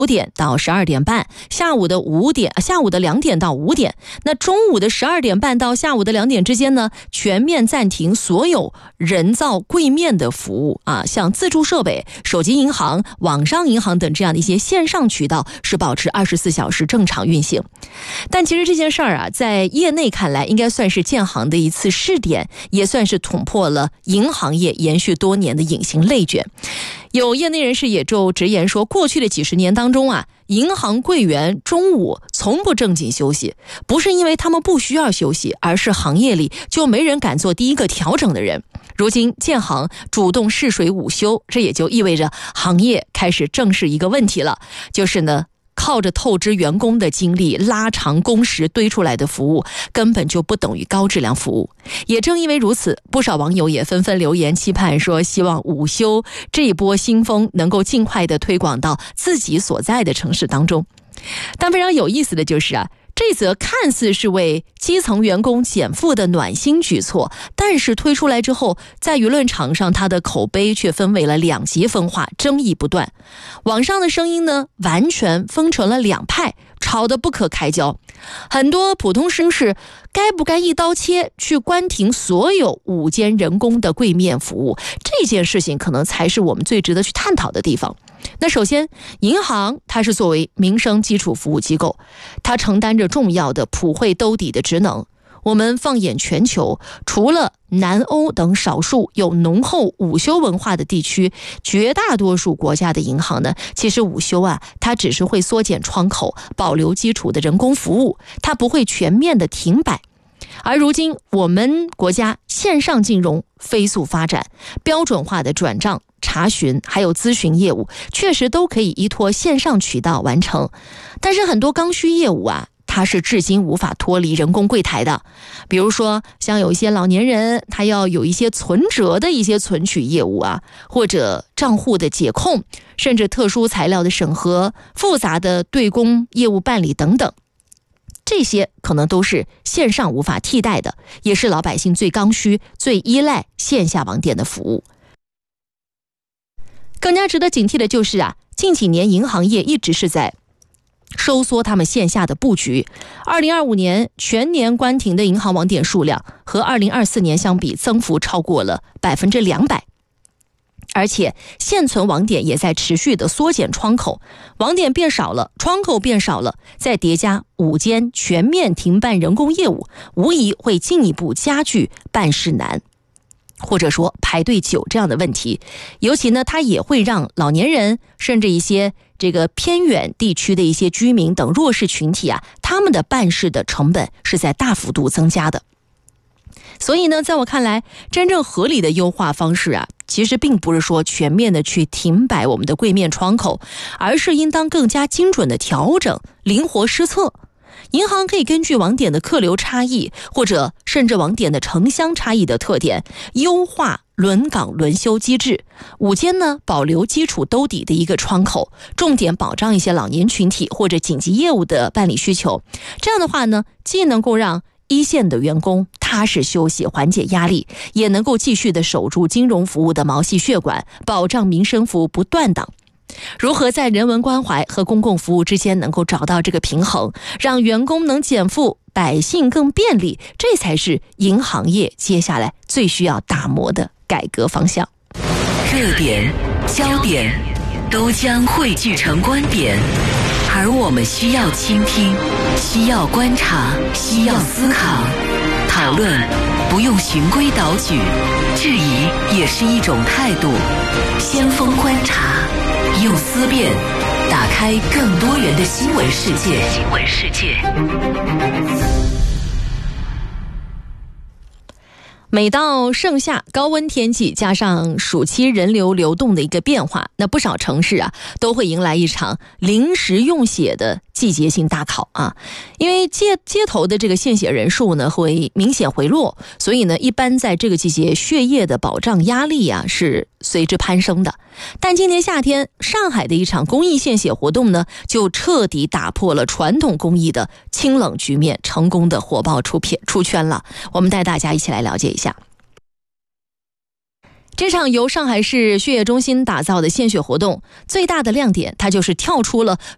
点到12点半，下午的2点到5点。那中午的12点半到下午的2点之间呢，全面暂停所有人造柜面的服务啊，像自助设备、手机银行、网上银行等这样的一些线上渠道是保持24小时正常运行。但其实这件事儿啊，在业内看来应该算是建行的一次试点，也算是捅破了银行业延续多年的隐形内卷。有业内人士也就直言说，过去的几十年当中啊，银行柜员中午从不正经休息，不是因为他们不需要休息，而是行业里就没人敢做第一个调整的人。如今建行主动试水午休，这也就意味着行业开始正视一个问题了，就是呢，靠着透支员工的精力拉长工时堆出来的服务根本就不等于高质量服务。也正因为如此，不少网友也纷纷留言期盼说，希望午休这一波新风能够尽快的推广到自己所在的城市当中。但非常有意思的就是啊，这则看似是为基层员工减负的暖心举措，但是推出来之后，在舆论场上它的口碑却分为了两极分化，争议不断。网上的声音呢，完全分成了两派，吵得不可开交。很多普通绅士该不该一刀切去关停所有午间人工的柜面服务，这件事情可能才是我们最值得去探讨的地方。那首先，银行它是作为民生基础服务机构，它承担着重要的普惠兜底的职能。我们放眼全球，除了南欧等少数有浓厚午休文化的地区，绝大多数国家的银行呢，其实午休啊，它只是会缩减窗口，保留基础的人工服务，它不会全面的停摆。而如今我们国家线上金融飞速发展，标准化的转账、查询还有咨询业务确实都可以依托线上渠道完成，但是很多刚需业务啊，它是至今无法脱离人工柜台的。比如说像有一些老年人，他要有一些存折的一些存取业务啊，或者账户的解控，甚至特殊材料的审核、复杂的对公业务办理等等，这些可能都是线上无法替代的，也是老百姓最刚需、最依赖线下网点的服务。更加值得警惕的就是啊，近几年银行业一直是在收缩他们线下的布局。2025年全年关停的银行网点数量和2024年相比，增幅超过了200%。而且现存网点也在持续的缩减窗口，网点变少了，窗口变少了，再叠加午间全面停办人工业务，无疑会进一步加剧办事难，或者说排队久这样的问题。尤其呢，它也会让老年人甚至一些这个偏远地区的一些居民等弱势群体啊，他们的办事的成本是在大幅度增加的。所以呢，在我看来，真正合理的优化方式啊，其实并不是说全面的去停摆我们的柜面窗口，而是应当更加精准的调整，灵活施策。银行可以根据网点的客流差异，或者甚至网点的城乡差异的特点，优化轮岗轮休机制。午间呢，保留基础兜底的一个窗口，重点保障一些老年群体或者紧急业务的办理需求。这样的话呢，既能够让一线的员工踏实休息，缓解压力，也能够继续的守住金融服务的毛细血管，保障民生服务不断档。如何在人文关怀和公共服务之间能够找到这个平衡，让员工能减负，百姓更便利，这才是银行业接下来最需要打磨的改革方向。 热点、焦点都将汇聚成观点，而我们需要倾听，需要观察，需要思考。讨论不用循规蹈矩，质疑也是一种态度。先锋观察，用思辨打开更多元的新闻世界。 每到盛夏高温天气，加上暑期人流流动的一个变化，那不少城市啊都会迎来一场临时用血的季节性大考啊。因为街头的这个献血人数呢会明显回落，所以呢一般在这个季节血液的保障压力啊是随之攀升的。但今年夏天上海的一场公益献血活动呢，就彻底打破了传统公益的清冷局面，成功的火爆出圈了。我们带大家一起来了解一下。这场由上海市血液中心打造的献血活动，最大的亮点，它就是跳出了